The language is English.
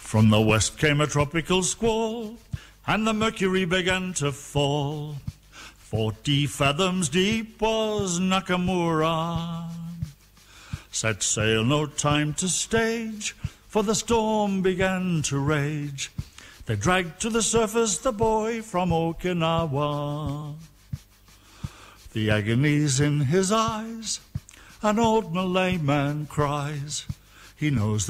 From the west came a tropical squall, and the mercury began to fall. 40 fathoms deep was Nakamura. Set sail, no time to stage, for the storm began to rage. They dragged to the surface the boy from Okinawa. The agony's in his eyes, an old Malay man cries. He knows